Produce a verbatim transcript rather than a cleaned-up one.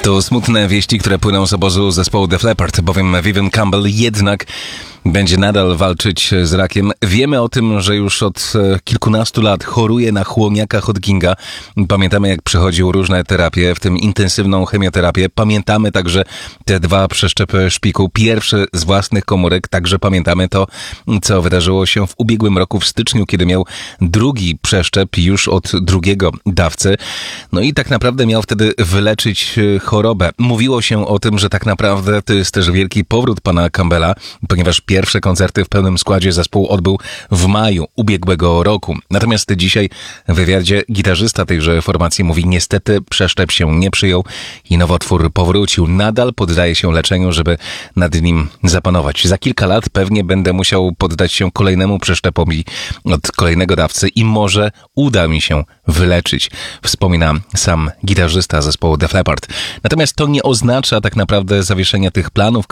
To smutne wieści, które płyną z obozu zespołu Def Leppard, bowiem Vivian Campbell jednak będzie nadal walczyć z rakiem. Wiemy o tym, że już od kilkunastu lat choruje na chłoniaka Hodgkinga. Pamiętamy, jak przechodził różne terapie, w tym intensywną chemioterapię. Pamiętamy także te dwa przeszczepy szpiku, pierwszy z własnych komórek. Także pamiętamy to, co wydarzyło się w ubiegłym roku w styczniu, kiedy miał drugi przeszczep już od drugiego dawcy. No i tak naprawdę miał wtedy wyleczyć chorobę. Mówiło się o tym, że tak naprawdę to jest też wielki powrót pana Campbella, ponieważ pierwsze koncerty w pełnym składzie zespół odbył w maju ubiegłego roku. Natomiast dzisiaj w wywiadzie gitarzysta tejże formacji mówi, niestety przeszczep się nie przyjął i nowotwór powrócił. Nadal poddaje się leczeniu, żeby nad nim zapanować. Za kilka lat pewnie będę musiał poddać się kolejnemu przeszczepowi od kolejnego dawcy i może uda mi się wyleczyć, wspomina sam gitarzysta zespołu Def Leppard. Natomiast to nie oznacza tak naprawdę zawieszenia tych planów,